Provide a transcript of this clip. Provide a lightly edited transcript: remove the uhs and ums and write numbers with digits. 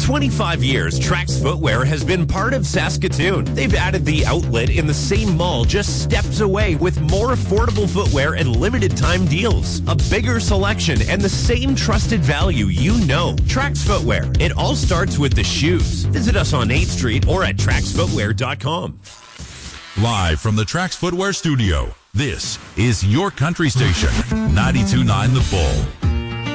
25 years, Trax Footwear has been part of Saskatoon. They've added the outlet in the same mall just steps away with more affordable footwear and limited time deals. A bigger selection and the same trusted value you know. Trax Footwear. It all starts with the shoes. Visit us on 8th Street or at traxfootwear.com. Live from the Trax Footwear studio, this is your country station, 92.9 The Bull.